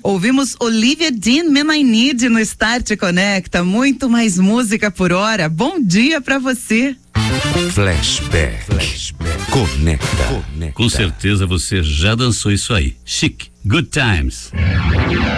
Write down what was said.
Ouvimos Olivia Dean, Man I Need no Start Conecta, muito mais música por hora. Bom dia pra você. Flashback. Conecta. Com certeza você já dançou isso aí. Chique. Good Times.